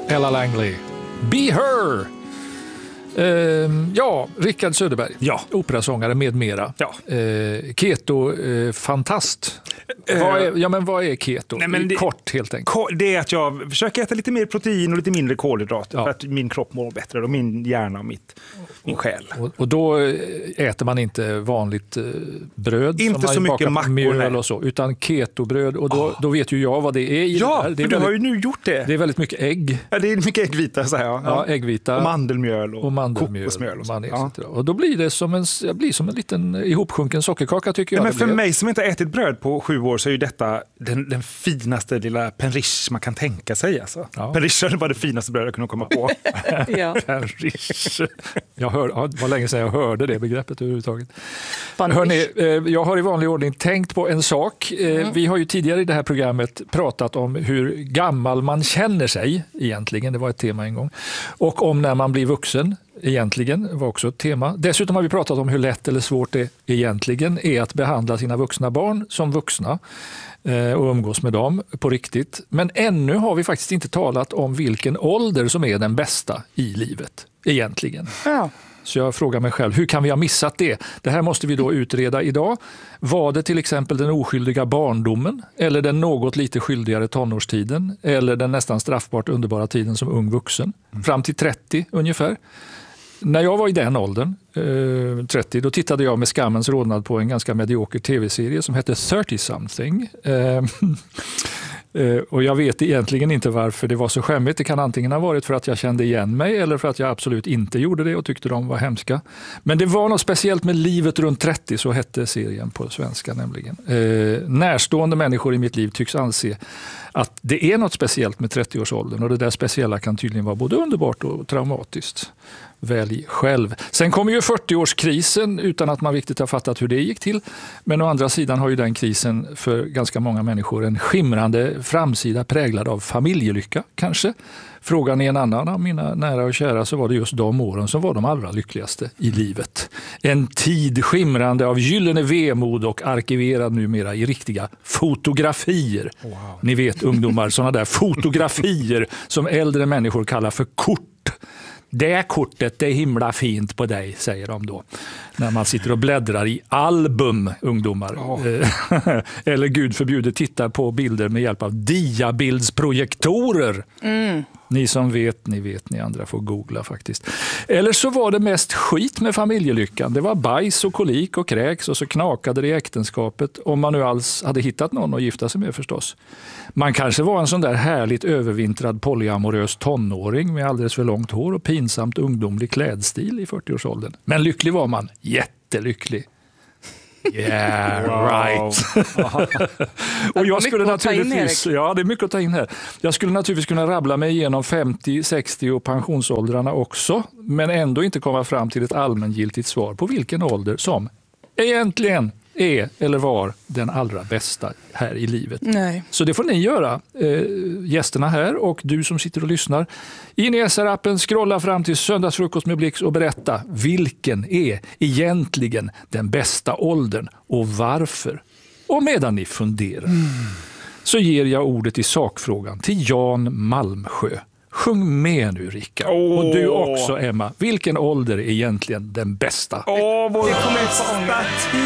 Ella Langley. Be Her! Rickard Söderberg. Ja. Operasångare med mera. Ja. Keto-fantast. Vad är keto? Kort helt enkelt. Det är att jag försöker äta lite mer protein och lite mindre kolhydrater för att min kropp mår bättre och min hjärna och min själ. Och då äter man inte vanligt bröd inte som så man mycket mackor, mjöl och så, utan ketobröd och då vet ju jag vad det är. Ja, det är för du har ju nu gjort det. Det är väldigt mycket ägg. Ja, det är mycket äggvita så här. Ja, äggvita. Och mandelmjöl och kokosmjöl. Och då blir det som en liten ihopsjunken sockerkaka tycker jag. Men för mig som inte har ätit bröd på 7 år så är ju detta den finaste lilla penriche man kan tänka sig. Alltså. Ja. Penriche var det finaste bröd jag kunde komma på. Penriche. Det var länge sedan jag hörde det begreppet överhuvudtaget. Hörrni, jag har i vanlig ordning tänkt på en sak. Vi har ju tidigare i det här programmet pratat om hur gammal man känner sig egentligen. Det var ett tema en gång. Och om när man blir vuxen. Egentligen var också ett tema. Dessutom har vi pratat om hur lätt eller svårt det egentligen är att behandla sina vuxna barn som vuxna och umgås med dem på riktigt. Men ännu har vi faktiskt inte talat om vilken ålder som är den bästa i livet egentligen. Ja. Så jag frågar mig själv, hur kan vi ha missat det? Det här måste vi då utreda idag. Var det till exempel den oskyldiga barndomen eller den något lite skyldigare tonårstiden eller den nästan straffbart underbara tiden som ung vuxen? Fram till 30 ungefär. När jag var i den åldern, 30, då tittade jag med skammens rodnad på en ganska medioker tv-serie som hette 30-something. Och jag vet egentligen inte varför det var så skämmigt. Det kan antingen ha varit för att jag kände igen mig eller för att jag absolut inte gjorde det och tyckte de var hemska. Men det var något speciellt med livet runt 30, så hette serien på svenska nämligen. Närstående människor i mitt liv tycks anse att det är något speciellt med 30-årsåldern och det där speciella kan tydligen vara både underbart och traumatiskt. Välj själv. Sen kommer ju 40-årskrisen utan att man riktigt har fattat hur det gick till. Men å andra sidan har ju den krisen för ganska många människor en skimrande framsida präglad av familjelycka kanske. Frågan är en annan av mina nära och kära, så var det just de åren som var de allra lyckligaste i livet. En tid skimrande av gyllene vemod och arkiverad numera i riktiga fotografier. Wow. Ni vet ungdomar, sådana där fotografier som äldre människor kallar för kort. Det kortet, det är himla fint på dig, säger de då. När man sitter och bläddrar i album, ungdomar. Eller gud förbjuder tittar på bilder med hjälp av diabildsprojektorer. Ni som vet, ni andra får googla faktiskt. Eller så var det mest skit med familjelyckan. Det var bajs och kolik och kräks och så knakade det i äktenskapet. Om man nu alls hade hittat någon att gifta sig med förstås. Man kanske var en sån där härligt övervintrad polyamorös tonåring med alldeles för långt hår och pinsamt ungdomlig klädstil i 40-årsåldern. Men lycklig var man, jättelycklig. Yeah, right. Och jag skulle naturligtvis, det är mycket att ta in här. Jag skulle naturligtvis kunna rabbla mig igenom 50, 60 och pensionsåldrarna också, men ändå inte komma fram till ett allmängiltigt svar på vilken ålder som egentligen är eller var den allra bästa här i livet. Nej. Så det får ni göra, gästerna här och du som sitter och lyssnar. In i SR-appen, scrolla fram till Söndagsfrukost med Blix och berätta vilken är egentligen den bästa åldern och varför. Och medan ni funderar så ger jag ordet i sakfrågan till Jan Malmsjö. Sjung med nu, Rickard. Och du också, Emma. Vilken ålder är egentligen den bästa? Vår bästa tid.